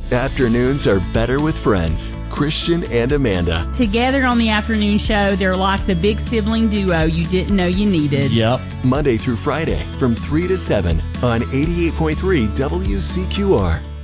Afternoons are better with friends. Christian and Amanda. Together on the afternoon show, they're like the big sibling duo you didn't know you needed. Yep. Monday through Friday from 3 to 7 on 88.3 WCQR.